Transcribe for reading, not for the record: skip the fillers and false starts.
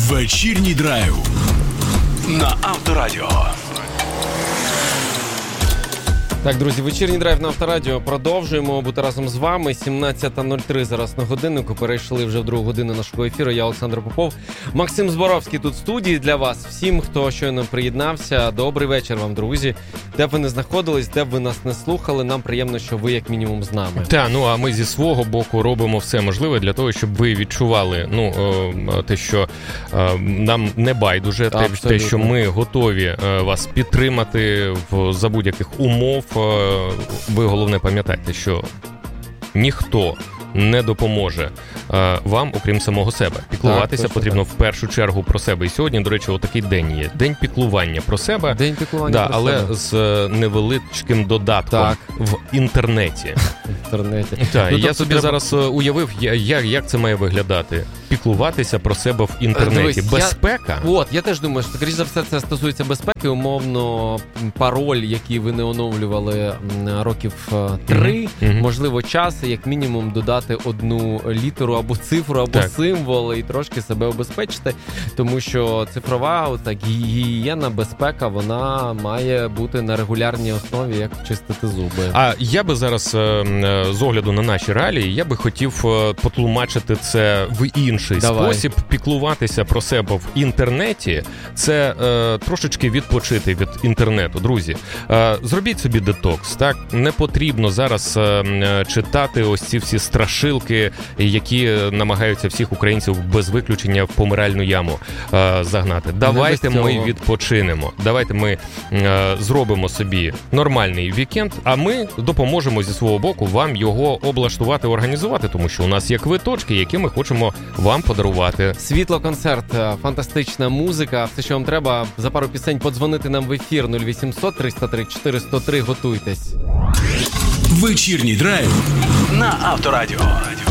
Вечірній драйв на Авторадіо. Так, друзі, вечірній драйв на Авторадіо. Продовжуємо бути разом з вами. 17:03 зараз на годиннику. Перейшли вже в другу годину нашого ефіру. Я Олександр Попов. Максим Зборовський тут в студії для вас. Всім, хто щойно приєднався, добрий вечір вам, друзі. Де б ви не знаходились, де б ви нас не слухали, нам приємно, що ви як мінімум з нами. А ми зі свого боку робимо все можливе для того, щоб ви відчували, те, що нам не байдуже, те, що ми готові вас підтримати за будь-яких умов. Ви головне пам'ятайте, що ніхто не допоможе вам, окрім самого себе. Піклуватися потрібно в першу чергу про себе. І сьогодні, до речі, отакий день є. День піклування про себе. День піклування про але себе. з невеличким додатком в інтернеті. Так, я собі зараз уявив, як це має виглядати. Піклуватися про себе в інтернеті. Безпека? Я теж думаю, що, скоріш за все, це стосується безпеки. Умовно, пароль, який ви не оновлювали років 3, можливо, час, як мінімум, додати одну літеру або цифру, або символ і трошки себе обезпечити. Тому що цифрова гігієна, безпека, вона має бути на регулярній основі, як чистити зуби. А я би зараз, з огляду на наші реалії, я би хотів потлумачити це в інший спосіб. Піклуватися про себе в інтернеті – це трошечки відпочити від інтернету. Друзі, зробіть собі детокс, так? Не потрібно зараз читати ось ці всі страшилки, які намагаються всіх українців без виключення в помиральну яму загнати. Давайте ми відпочинемо. Давайте ми зробимо собі нормальний вікенд, а ми допоможемо зі свого боку вам його облаштувати, організувати, тому що у нас є квиточки, які ми хочемо вам подарувати. Світло-концерт, фантастична музика. Все, що вам треба, за пару пісень подзвонити нам в ефір 0800 303 403. Готуйтесь. Вечірній драйв на Авторадіо.